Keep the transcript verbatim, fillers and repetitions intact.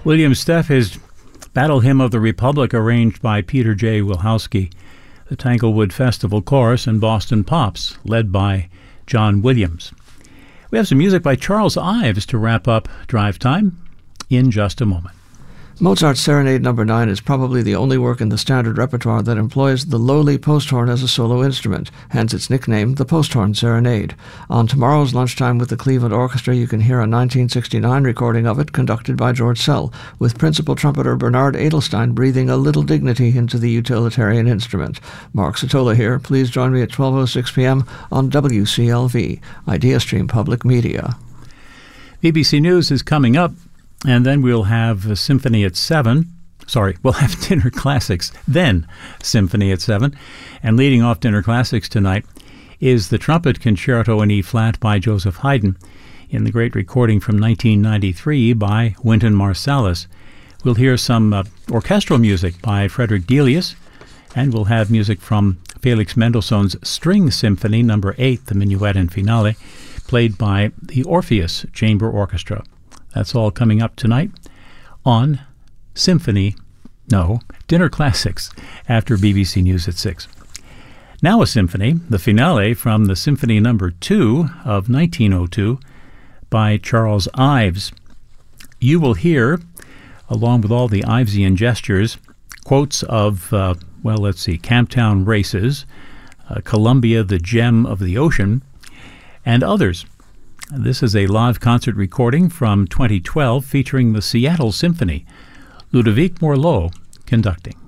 William Steff is Battle Hymn of the Republic, arranged by Peter J. Wilhowsky. The Tanglewood Festival Chorus and Boston Pops, led by John Williams. We have some music by Charles Ives to wrap up Drive Time in just a moment. Mozart's Serenade Number nine is probably the only work in the standard repertoire that employs the lowly post horn as a solo instrument, hence its nickname, the Post Horn Serenade. On tomorrow's Lunchtime with the Cleveland Orchestra, you can hear a nineteen sixty-nine recording of it conducted by George Sell, with principal trumpeter Bernard Edelstein breathing a little dignity into the utilitarian instrument. Mark Satola here. Please join me at twelve oh six p.m. on W C L V, IdeaStream Public Media. B B C News is coming up. And then we'll have a Symphony at seven. Sorry, we'll have Dinner Classics, then Symphony at seven. And leading off Dinner Classics tonight is the Trumpet Concerto in E-flat by Joseph Haydn in the great recording from nineteen ninety-three by Wynton Marsalis. We'll hear some uh, orchestral music by Frederick Delius, and we'll have music from Felix Mendelssohn's String Symphony Number eight, the Minuet and Finale, played by the Orpheus Chamber Orchestra. That's all coming up tonight on Symphony, no, Dinner Classics, after B B C News at six. Now a symphony, the finale from the Symphony Number two of nineteen oh two by Charles Ives. You will hear, along with all the Ivesian gestures, quotes of, uh, well, let's see, Camptown Races, uh, Columbia, the Gem of the Ocean, and others. This is a live concert recording from twenty twelve featuring the Seattle Symphony, Ludovic Morlot conducting.